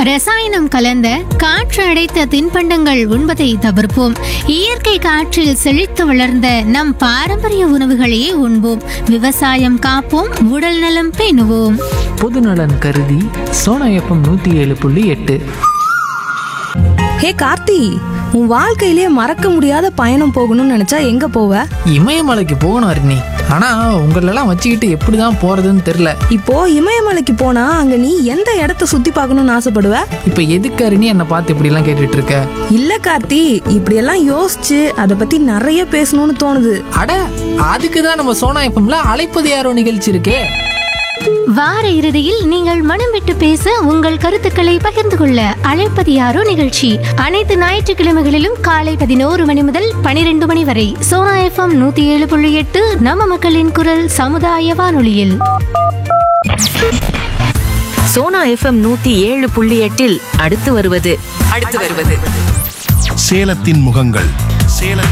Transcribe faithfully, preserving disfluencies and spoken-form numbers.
ரசாயனம் கலந்த காற்று அடைத்த தின்பண்டங்கள் உண்பதை தவிர்ப்போம். இயற்கை காற்றில் செழித்து வளர்ந்த நம் பாரம்பரிய உணவுகளையே உண்போம். விவசாயம் காப்போம், உடல் நலம் பேணுவோம். பொதுநலன் கருதி சோனா எஃப்எம் நூத்தி ஏழு புள்ளி எட்டு. ஹே கார்த்தி, உன் வாழ்க்கையிலே மறக்க முடியாத பயணம் போகணும்னு நினைச்சா எங்க போவ? இமயமலைக்கு போகணும் அருணி. ஆனா உங்களெல்லாம் வச்சுக்கிட்டு எப்படிதான் போறதுன்னு தெரியல. இப்போ இமயமலைக்கு போனா அங்க நீ எந்த இடத்த சுத்தி பார்க்கணும்னு ஆசைப்படுவ? இப்ப எதுக்கு அருணி என்ன பார்த்து இப்படி எல்லாம் கேட்டுட்டு இருக்க? இல்ல கார்த்தி, இப்படி எல்லாம் யோசிச்சு அத பத்தி நிறைய பேசணும்னு தோணுது. அட, அதுக்குதான் நம்ம சோனா எஃப்எம்ல அழைப்பது யாரோ நிகழ்ச்சி இருக்கே. வார இறுதியில் நீங்கள் மனம் விட்டு பேச, உங்கள் கருத்துக்களை பகிர்ந்து கொள்ள அழைப்பது யாரோ நிகழ்ச்சி அனைத்து ஞாயிற்றுக்கிழமைகளிலும் காலை பதினோரு மணி முதல் பனிரெண்டு மணி வரை சோனா எஃப்எம் நூத்தி ஏழு புள்ளி எட்டு நம்ம மக்களின் குரல் சமுதாய வானொலியில். சோனா எஃப்எம் நூத்தி ஏழு புள்ளி எட்டில் அடுத்து வருவது அடுத்து வருவது சேலத்தின் முகங்கள். சேலத்தின்